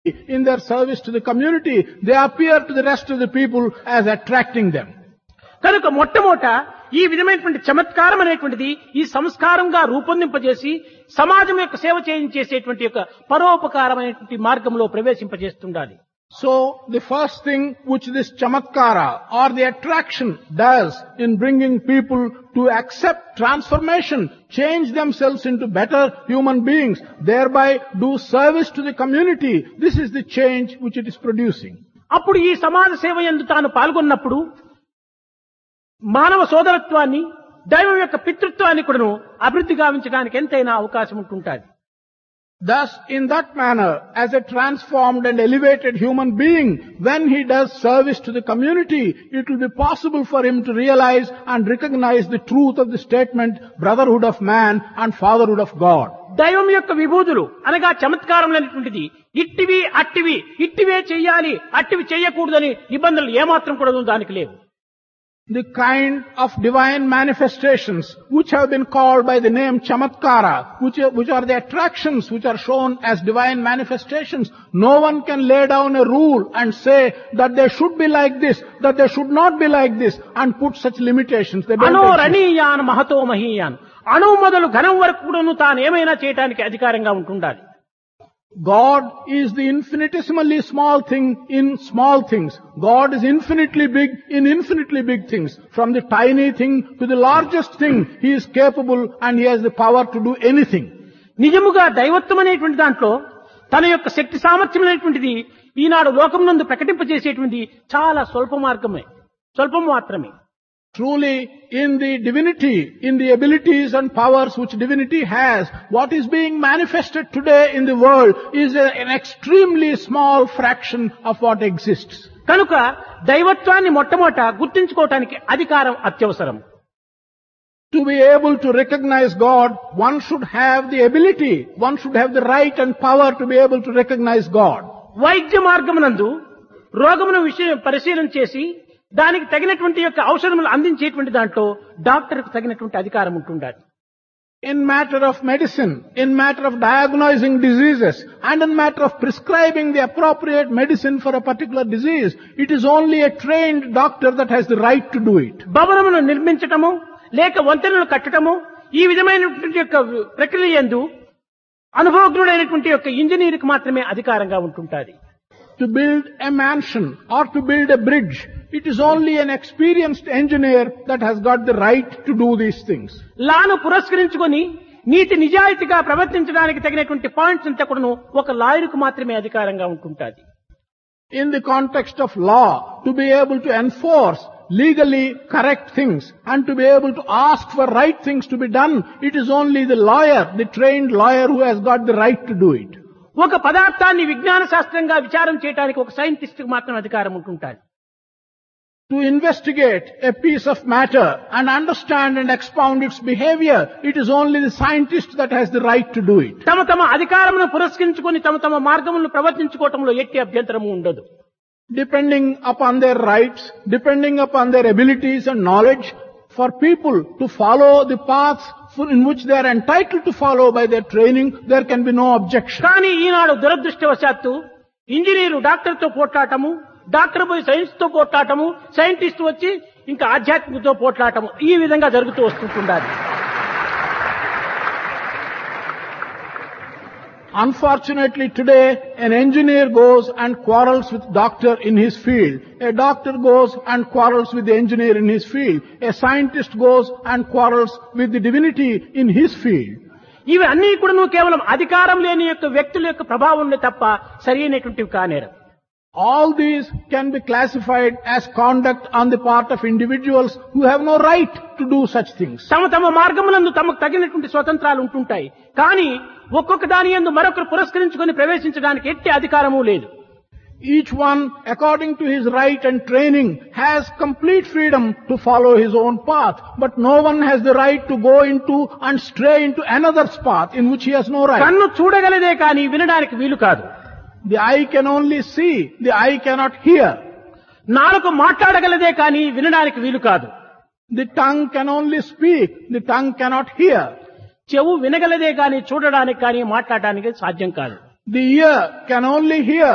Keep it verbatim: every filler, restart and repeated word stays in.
in their service to the community, they appear to the rest of the people as attracting them. కనుక మొట్టమొదట ఈ విధమైనటువంటి చమత్కారం అనేటువంటిది ఈ సంస్కారంగా రూపొందింపజేసి సమాజం యొక్క సేవ చేయించేసేటువంటి యొక్క పరోపకారమైనటువంటి మార్గంలో ప్రవేశింపజేస్తుండాలి. So the first thing which this chamatkara or the attraction does in bringing people to accept transformation, change themselves into better human beings, thereby do service to the community, this is the change which it is producing. అప్పుడు ఈ సమాజ సేవ యందు తాను పాల్గొన్నప్పుడు మానవ సోదరత్వాన్ని దైవం యొక్క పితృత్వాన్ని కూడాను అభివృద్ధి గావించడానికి ఎంతైనా అవకాశం ఉంటుంటుంది. Thus, in that manner, as a transformed and elevated human being, when he does service to the community, it will be possible for him to realize and recognize the truth of the statement, brotherhood of man and fatherhood of God. దైవం యొక్క విభూతులు అనగా చమత్కారం అనేటువంటిది ఇట్టివి అట్టివి ఇట్టివే చెయ్యాలి అట్టివి చెయ్యకూడదని నిబంధనలు ఏమాత్రం కూడా దానికి లేవు. The kind of divine manifestations which have been called by the name chamatkara, which are, which are the attractions which are shown as divine manifestations, no one can lay down a rule and say that they should be like this, that they should not be like this, and put such limitations. They don't అనో exist. రణీయాన్ Mahato మహీయాన్ అణువు మొదలు ఘనం వరకు కూడాను తాను ఏమైనా చేయడానికి అధికారంగా ఉంటుండాలి. God is the infinitesimally small thing in small things. God is infinitely big in infinitely big things. From the tiny thing to the largest thing, He is capable and He has the power to do anything. నిజముగా దైవత్వం అనేటువంటి దాంట్లో తన యొక్క శక్తి సామర్థ్యం అనేటువంటిది ఈనాడు లోకం నందు ప్రకటింపజేసేటువంటి చాలా స్వల్ప మార్గమే స్వల్పం మాత్రమే. Truly, in the divinity, in the abilities and powers which divinity has, what is being manifested today in the world is a, an extremely small fraction of what exists. కనుక దైవత్వాన్ని మొట్టమొదట గుర్తించుకోవటానికి అధికారం అత్యవసరం. To be able to recognize God, one should have the ability, one should have the right and power to be able to recognize God. వైద్య మార్గమునందు రోగమును విషయం పరిశీలన చేసి దానికి తగినటువంటి యొక్క ఔషధములు అందించేటువంటి దాంట్లో డాక్టర్కు తగినటువంటి అధికారం ఉంటుండాలి. In matter of medicine, in matter of diagnosing diseases, and in matter of prescribing the appropriate medicine for a particular disease, it is only a trained doctor that has the right to do it. భవనమును నిర్మించటము లేక వంతెనలు కట్టడము ఈ విధమైనటువంటి యొక్క ప్రక్రియ యందు అనుభవజ్ఞుడైనటువంటి యొక్క ఇంజనీర్కి మాత్రమే అధికారంగా ఉంటుంటాది. To build a mansion or to build a bridge, it is only an experienced engineer that has got the right to do these things. లాను పురస్కరించుకొని నీతి నిజాయితీగా ప్రవర్తించడానికి తగినటువంటి పాయింట్స్ అంతా కూడాను ఒక లాయర్కు మాత్రమే అధికారంగా ఉంటుంటాది. In the context of law, to be able to enforce legally correct things and to be able to ask for right things to be done, it is only the lawyer, the trained lawyer who has got the right to do it. ఒక పదార్థాన్ని విజ్ఞాన శాస్త్రంగా విచారం చేయడానికి ఒక scientist కు మాత్రం అధికారం ఉంటుంటాది. To investigate a piece of matter and understand and expound its behavior, it is only the scientist that has the right to do it. తమ తమ అధికారమును పురస్కరించుకొని తమ తమ మార్గములను ప్రవర్తించుకోవటంలో ఎట్టి అభ్యంతరము ఉండదు. Depending upon their rights, depending upon their abilities and knowledge, for people to follow the paths in which they are entitled to follow by their training, there can be no objection. కానీ ఈనాడు దురదృష్టవశాత్తు engineer doctor తో పోట్లాటము, doctor పోయి science తో పోట్లాటము, scientist వచ్చి ఇంకా ఆధ్యాత్మికతో పోట్లాటము ఈ విధంగా జరుగుతూ వస్తుంటుండాలి. Unfortunately today, an engineer goes and quarrels with doctor in his field. A doctor goes and quarrels with the engineer in his field. A scientist goes and quarrels with the divinity in his field. ఇవి అన్ని కూడా కేవలం అధికారం లేని యొక్క వ్యక్తుల యొక్క ప్రభావంలో తప్ప సరైనటువంటివి కానేరు. All these can be classified as conduct on the part of individuals who have no right to do such things. తమ తమ మార్గములందు తమకు తగినటువంటి స్వతంత్రాలు ఉంటుంటాయి. కానీ ఒక్కొక్క దాని యందు మరొకరు పురస్కరించుకొని ప్రవేశించడానికి ఎట్టి అధికారము లేదు. Each one, according to his right and training, has complete freedom to follow his own path, but no one has the right to go into and stray into another's path in which he has no right. కన్ను చూడగలదే కానీ వినడానికి వీలు కాదు. The eye can only see, the eye cannot hear. నాలుక మాట్లాడగలదే కానీ వినడానికి వీలు కాదు. The tongue can only speak, the tongue cannot hear. చెవు వినగలదే కానీ చూడడానికి కానీ మాట్లాడడానికి సాధ్యం కాదు. The ear can only hear,